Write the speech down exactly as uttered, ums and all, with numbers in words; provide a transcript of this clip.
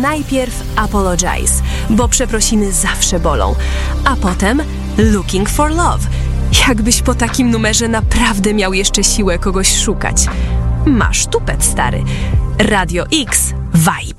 najpierw Apologize, bo przeprosiny zawsze bolą, a potem Looking for Love, jakbyś po takim numerze naprawdę miał jeszcze siłę kogoś szukać. Masz tupet, stary. Radio X Vibe.